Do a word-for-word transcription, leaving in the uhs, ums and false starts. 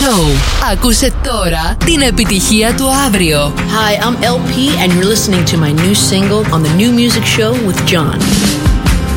Show. Άκουσε τώρα την επιτυχία του αύριο. Hi, I'm L P and you're listening to my new single on the New Music Show with John.